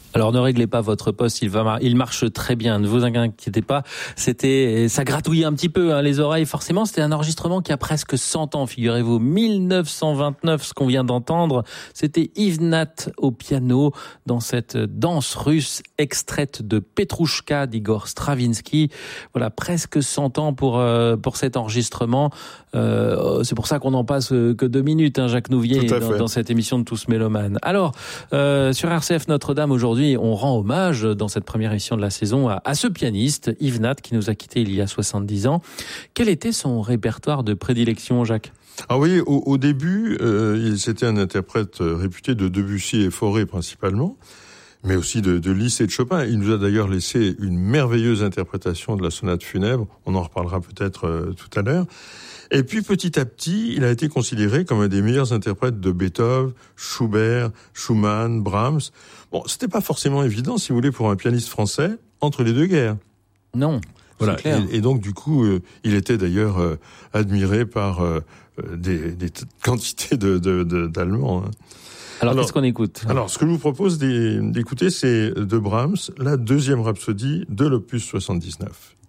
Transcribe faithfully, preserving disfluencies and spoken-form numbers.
Alors ne réglez pas votre poste, il va, mar- il marche très bien, ne vous inquiétez pas. C'était, ça gratouillait un petit peu hein, les oreilles. Forcément, c'était un enregistrement qui a presque cent ans. Figurez-vous, mille neuf cent vingt-neuf, ce qu'on vient d'entendre, c'était Yves Nat au piano dans cette danse russe extraite de Petrouchka d'Igor Stravinsky. Voilà, presque cent ans pour euh, pour cet enregistrement. Euh, c'est pour ça qu'on n'en passe que deux minutes, hein, Jacques Nouvier, dans, dans cette émission de Tous Mélomanes. Alors, euh, sur R C F Notre-Dame aujourd'hui. On rend hommage dans cette première émission de la saison à, à ce pianiste, Yves Nat, qui nous a quittés il y a soixante-dix ans. Quel était son répertoire de prédilection, Jacques ? Ah oui, au, au début, euh, c'était un interprète réputé de Debussy et Fauré principalement, mais aussi de, de Liszt et de Chopin. Il nous a d'ailleurs laissé une merveilleuse interprétation de la sonate funèbre. On en reparlera peut-être euh, tout à l'heure. Et puis, petit à petit, il a été considéré comme un des meilleurs interprètes de Beethoven, Schubert, Schumann, Brahms. Bon, c'était pas forcément évident, si vous voulez, pour un pianiste français, entre les deux guerres. Non, voilà. C'est clair. Et, et donc, du coup, euh, il était d'ailleurs euh, admiré par euh, des, des t- quantités de, de, de, d'Allemands. Hein. Alors, alors, qu'est-ce qu'on écoute ? Alors, ce que je vous propose d'écouter, c'est de Brahms, la deuxième rhapsodie de l'opus soixante-dix-neuf.